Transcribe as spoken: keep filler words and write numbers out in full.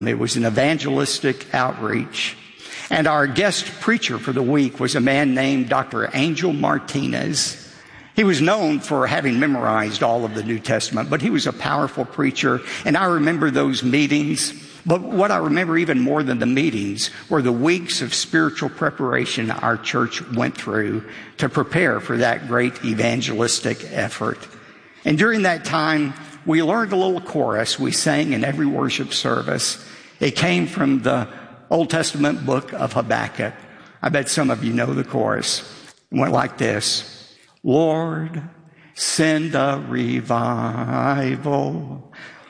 It was an evangelistic outreach. And our guest preacher for the week was a man named Doctor Angel Martinez. He was known for having memorized all of the New Testament, but he was a powerful preacher. And I remember those meetings. But what I remember even more than the meetings were the weeks of spiritual preparation our church went through to prepare for that great evangelistic effort. And during that time, we learned a little chorus we sang in every worship service. It came from the Old Testament book of Habakkuk. I bet some of you know the chorus. It went like this. Lord, send a revival